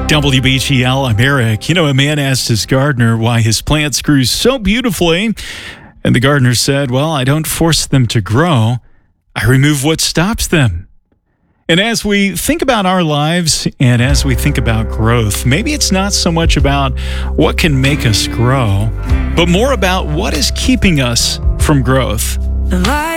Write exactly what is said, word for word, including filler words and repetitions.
W B G L, I'm Eric. You know, a man asked his gardener why his plants grew so beautifully, and the gardener said, well, I don't force them to grow. I remove what stops them. And as we think about our lives and as we think about growth, maybe it's not so much about what can make us grow, but more about what is keeping us from growth. Life